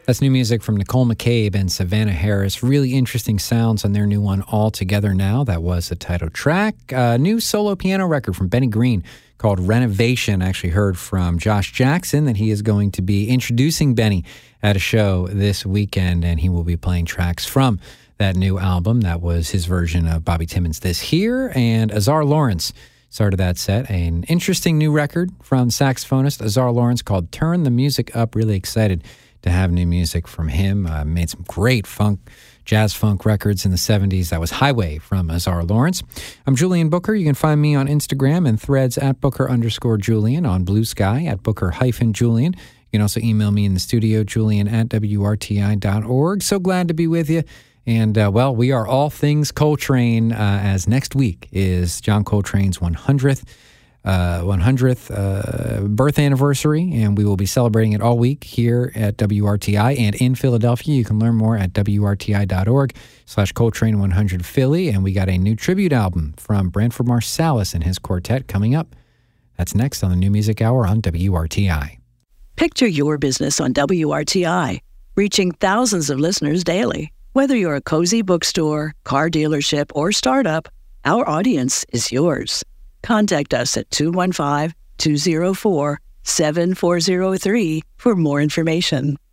That's new music from Nicole McCabe and Savannah Harris. Really interesting sounds on their new one, All Together Now. That was the title track. A new solo piano record from Benny Green called Renovation. I actually heard from Josh Jackson that he is going to be introducing Benny at a show this weekend, and he will be playing tracks from that new album. That was his version of Bobby Timmons' This Here, and Azar Lawrence started that set. An interesting new record from saxophonist Azar Lawrence called Turn the Music Up. Really excited to have new music from him. Made some great jazz funk records in the 70s. That was Highway from Azar Lawrence. I'm Julian Booker. You can find me on Instagram and Threads at Booker_Julian, on Blue Sky at Booker-Julian. You can also email me in the studio, julian@wrti.org. So glad to be with you. And, we are all things Coltrane, as next week is John Coltrane's 100th birth anniversary, and we will be celebrating it all week here at WRTI and in Philadelphia. You can learn more at WRTI.org/Coltrane100 Philly, and we got a new tribute album from Branford Marsalis and his quartet coming up. That's next on the New Music Hour on WRTI. Picture your business on WRTI, reaching thousands of listeners daily. Whether you're a cozy bookstore, car dealership, or startup, our audience is yours. Contact us at 215-204-7403 for more information.